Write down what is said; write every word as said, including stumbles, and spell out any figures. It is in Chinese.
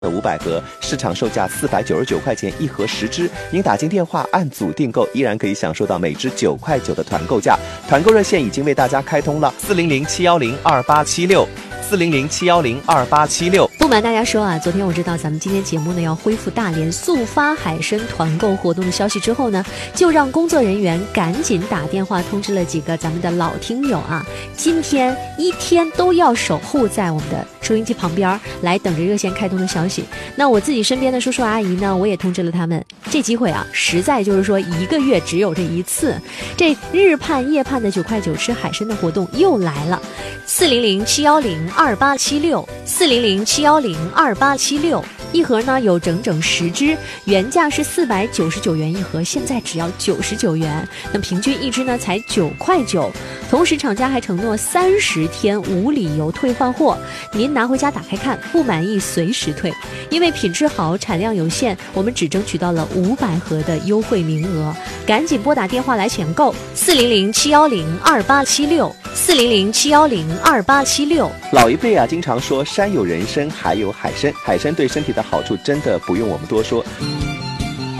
五百盒，市场售价四百九十九块钱一盒十支，您打进电话按组订购，依然可以享受到每支九块九的团购价。团购热线已经为大家开通了，四零零七幺零二八七六。四零零七幺零二八七六。 不瞒大家说啊，昨天我知道咱们今天节目呢要恢复大连速发海参团购活动的消息之后呢，就让工作人员赶紧打电话通知了几个咱们的老听友啊，今天一天都要守护在我们的收音机旁边来等着热线开通的消息。那我自己身边的叔叔阿姨呢，我也通知了他们，这机会啊实在就是说一个月只有这一次，这日盼夜盼的九块九吃海参的活动又来了。四零零七幺零二八七六，四零零七幺零二八七六，一盒呢有整整十支，原价是四百九十九元一盒，现在只要九十九元，那平均一支呢才九块九。同时厂家还承诺三十天无理由退换货，您拿回家打开看，不满意随时退。因为品质好，产量有限，我们只争取到了五百盒的优惠名额，赶紧拨打电话来抢购，四零零七幺零二八七六，四零零七幺零二八七六。 老一辈啊经常说山有人参，海有海参，海参对身体的好处真的不用我们多说。